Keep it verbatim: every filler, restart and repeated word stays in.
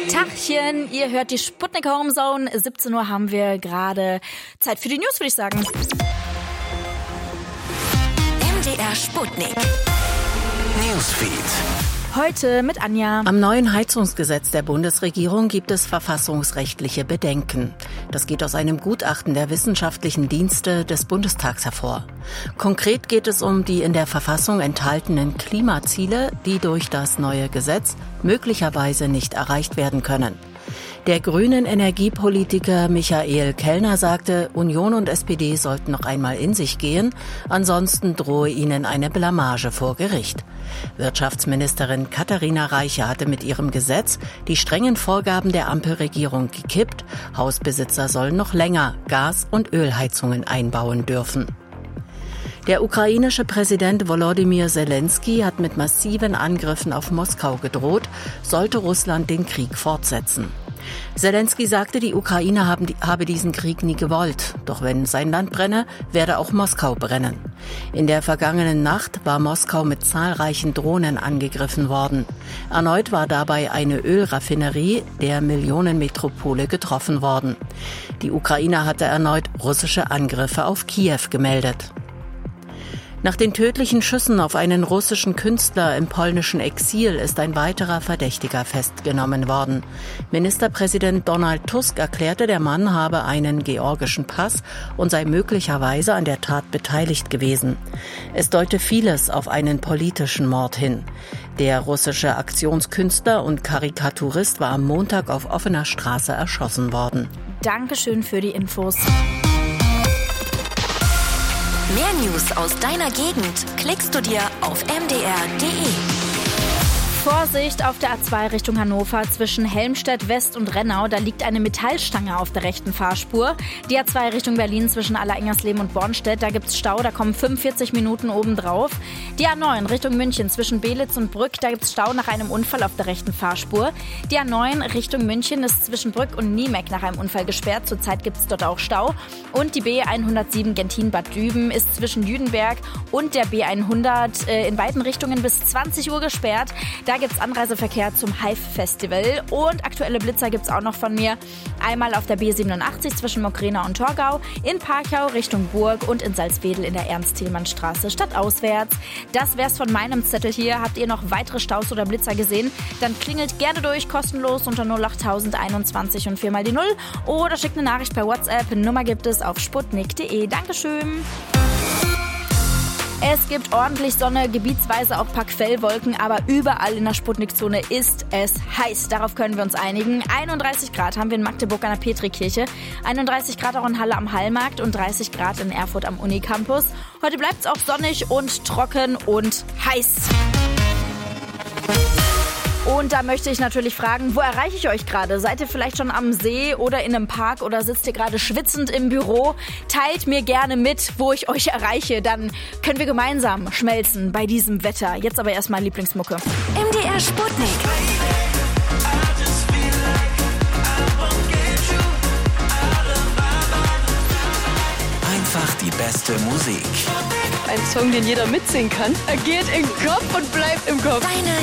Tachchen, ihr hört die Sputnik Homezone. siebzehn Uhr haben wir gerade Zeit für die News, würde ich sagen. M D R Sputnik Newsfeed. Heute mit Anja. Am neuen Heizungsgesetz der Bundesregierung gibt es verfassungsrechtliche Bedenken. Das geht aus einem Gutachten der wissenschaftlichen Dienste des Bundestags hervor. Konkret geht es um die in der Verfassung enthaltenen Klimaziele, die durch das neue Gesetz möglicherweise nicht erreicht werden können. Der grünen Energiepolitiker Michael Kellner sagte, Union und S P D sollten noch einmal in sich gehen, ansonsten drohe ihnen eine Blamage vor Gericht. Wirtschaftsministerin Katharina Reiche hatte mit ihrem Gesetz die strengen Vorgaben der Ampelregierung gekippt. Hausbesitzer sollen noch länger Gas- und Ölheizungen einbauen dürfen. Der ukrainische Präsident Volodymyr Zelensky hat mit massiven Angriffen auf Moskau gedroht, sollte Russland den Krieg fortsetzen. Zelensky sagte, die Ukraine haben, habe diesen Krieg nie gewollt. Doch wenn sein Land brenne, werde auch Moskau brennen. In der vergangenen Nacht war Moskau mit zahlreichen Drohnen angegriffen worden. Erneut war dabei eine Ölraffinerie der Millionenmetropole getroffen worden. Die Ukraine hatte erneut russische Angriffe auf Kiew gemeldet. Nach den tödlichen Schüssen auf einen russischen Künstler im polnischen Exil ist ein weiterer Verdächtiger festgenommen worden. Ministerpräsident Donald Tusk erklärte, der Mann habe einen georgischen Pass und sei möglicherweise an der Tat beteiligt gewesen. Es deute vieles auf einen politischen Mord hin. Der russische Aktionskünstler und Karikaturist war am Montag auf offener Straße erschossen worden. Dankeschön für die Infos. Mehr News aus deiner Gegend klickst du dir auf m d r punkt d e. Vorsicht auf der A zwei Richtung Hannover zwischen Helmstedt West und Rennau. Da liegt eine Metallstange auf der rechten Fahrspur. Die A zwei Richtung Berlin zwischen Allerengersleben und Bornstedt. Da gibt's Stau, da kommen fünfundvierzig Minuten obendrauf. Die A neun Richtung München zwischen Belitz und Brück. Da gibt's Stau nach einem Unfall auf der rechten Fahrspur. Die A neun Richtung München ist zwischen Brück und Niemeck nach einem Unfall gesperrt. Zurzeit gibt's dort auch Stau. Und die B hundertsieben Gentin-Bad Düben ist zwischen Jüdenberg und der B hundert äh, in beiden Richtungen bis zwanzig Uhr gesperrt. Da gibt es Anreiseverkehr zum Hive-Festival und aktuelle Blitzer gibt es auch noch von mir. Einmal auf der B siebenundachtzig zwischen Mogrena und Torgau, in Parchau Richtung Burg und in Salzwedel in der Ernst-Thälmann-Straße stadtauswärts. Das wär's von meinem Zettel hier. Habt ihr noch weitere Staus oder Blitzer gesehen? Dann klingelt gerne durch, kostenlos unter null acht einundzwanzig und viermal die null oder schickt eine Nachricht per WhatsApp. Nummer gibt es auf sputnik punkt d e. Dankeschön. Es gibt ordentlich Sonne, gebietsweise auch ein paar Quellwolken, aber überall in der Sputnikzone ist es heiß. Darauf können wir uns einigen. einunddreißig Grad haben wir in Magdeburg an der Petrikirche, einunddreißig Grad auch in Halle am Hallmarkt und dreißig Grad in Erfurt am Unicampus. Heute bleibt es auch sonnig und trocken und heiß. Und da möchte ich natürlich fragen, wo erreiche ich euch gerade? Seid ihr vielleicht schon am See oder in einem Park oder sitzt ihr gerade schwitzend im Büro? Teilt mir gerne mit, wo ich euch erreiche. Dann können wir gemeinsam schmelzen bei diesem Wetter. Jetzt aber erstmal Lieblingsmucke. M D R Sputnik. Einfach die beste Musik. Ein Song, den jeder mitsingen kann. Er geht in den Kopf und bleibt im Kopf. Deine